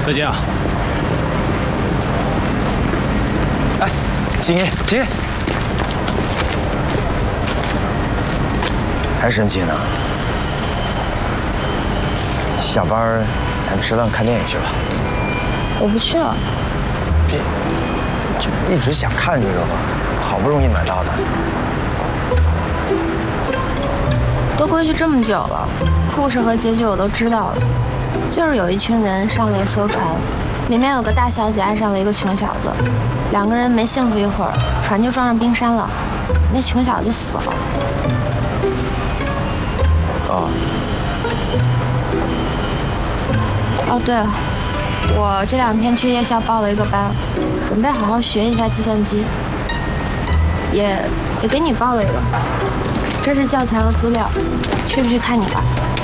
再见啊！ 哎，锦衣，锦衣，还生气呢？下班咱吃饭看电影去吧。 我不去了。 就一直想看这个嘛，好不容易买到的。 都过去这么久了，故事和结局我都知道了。就是有一群人上了一艘船，里面有个大小姐爱上了一个穷小子，两个人没幸福一会儿，船就撞上冰山了，那穷小子就死了。哦，对了，我这2天去夜校报了一个班，准备好好学一下计算机，也给你报了一个，这是教材和资料，去不去看你吧。